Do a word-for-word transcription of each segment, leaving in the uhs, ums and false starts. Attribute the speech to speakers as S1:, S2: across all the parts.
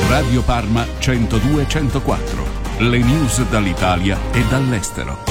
S1: Radio Parma centodue centoquattro. Le news dall'Italia e dall'estero.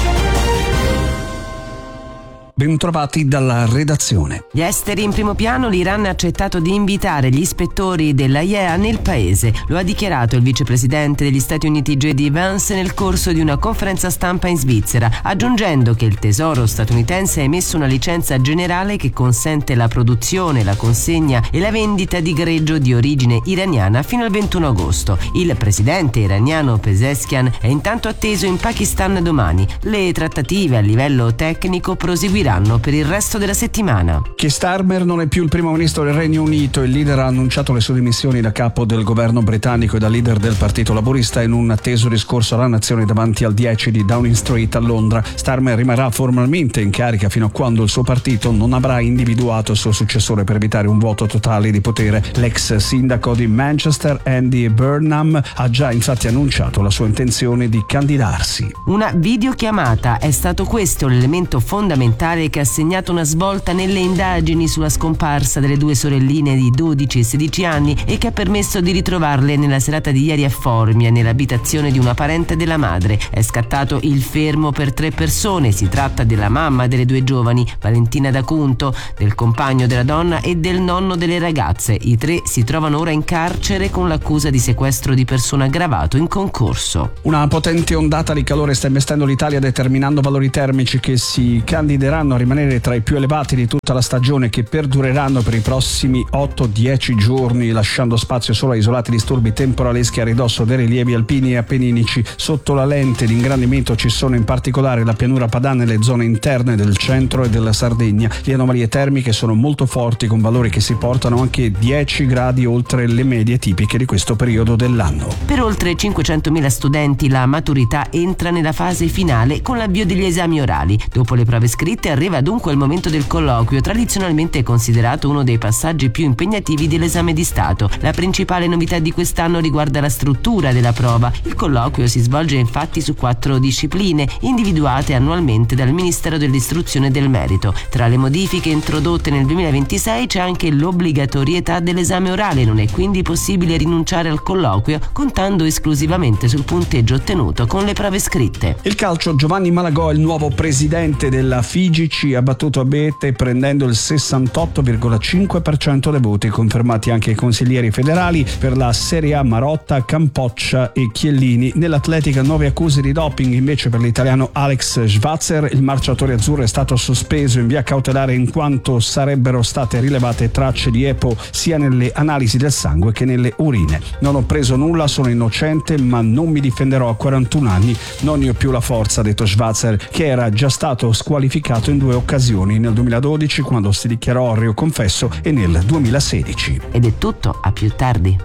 S2: Bentrovati dalla redazione.
S3: Gli esteri in primo piano, l'Iran ha accettato di invitare gli ispettori dell'A I E A nel paese. Lo ha dichiarato il vicepresidente degli Stati Uniti J D Vance nel corso di una conferenza stampa in Svizzera, aggiungendo che il tesoro statunitense ha emesso una licenza generale che consente la produzione, la consegna e la vendita di greggio di origine iraniana fino al ventuno agosto. Il presidente iraniano Pezeshkian è intanto atteso in Pakistan domani. Le trattative a livello tecnico proseguiranno per il resto della settimana.
S2: Keir Starmer non è più il primo ministro del Regno Unito. Il leader ha annunciato le sue dimissioni da capo del governo britannico e da leader del Partito Laburista in un atteso discorso alla nazione davanti al dieci di Downing Street a Londra. Starmer rimarrà formalmente in carica fino a quando il suo partito non avrà individuato il suo successore per evitare un vuoto totale di potere. L'ex sindaco di Manchester, Andy Burnham, ha già infatti annunciato la sua intenzione di candidarsi.
S3: Una videochiamata è stato questo l'elemento fondamentale che ha segnato una svolta nelle indagini sulla scomparsa delle due sorelline di dodici e sedici anni e che ha permesso di ritrovarle nella serata di ieri a Formia, nell'abitazione di una parente della madre. È scattato il fermo per tre persone. Si tratta della mamma delle due giovani, Valentina D'Acunto, del compagno della donna e del nonno delle ragazze. I tre si trovano ora in carcere con l'accusa di sequestro di persona aggravato in concorso.
S2: Una potente ondata di calore sta investendo l'Italia, determinando valori termici che si candideranno a rimanere tra i più elevati di tutta la stagione, che perdureranno per i prossimi otto dieci giorni, lasciando spazio solo a isolati disturbi temporaleschi a ridosso dei rilievi alpini e appenninici. Sotto la lente di ingrandimento ci sono in particolare la pianura padana e le zone interne del centro e della Sardegna. Le anomalie termiche sono molto forti, con valori che si portano anche dieci gradi oltre le medie tipiche di questo periodo dell'anno.
S3: Per oltre cinquecentomila studenti la maturità entra nella fase finale con l'avvio degli esami orali. Dopo le prove scritte arriva dunque il momento del colloquio, tradizionalmente considerato uno dei passaggi più impegnativi dell'esame di Stato. La principale novità di quest'anno riguarda la struttura della prova. Il colloquio si svolge infatti su quattro discipline individuate annualmente dal Ministero dell'Istruzione e del Merito. Tra le modifiche introdotte nel duemilaventisei c'è anche l'obbligatorietà dell'esame orale. Non è quindi possibile rinunciare al colloquio contando esclusivamente sul punteggio ottenuto con le prove scritte.
S2: Il calcio, Giovanni Malagò, il nuovo presidente della Figi, ha battuto Abete prendendo il sessantotto virgola cinque per cento dei voti, confermati anche i consiglieri federali. Per la Serie A Marotta, Campoccia e Chiellini. Nell'atletica nuove accuse di doping invece per l'italiano Alex Schwarzer. Il marciatore azzurro è stato sospeso in via cautelare in quanto sarebbero state rilevate tracce di EPO sia nelle analisi del sangue che nelle urine. Non ho preso nulla, sono innocente, ma non mi difenderò. A quarantuno anni non ne ho più la forza, ha detto Schwarzer, che era già stato squalificato in due occasioni, nel duemiladodici quando si dichiarò reo confesso e nel duemilasedici.
S3: Ed è tutto, a più tardi.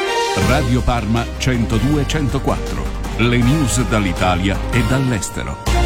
S1: Radio Parma centodue centoquattro. Le news dall'Italia e dall'estero.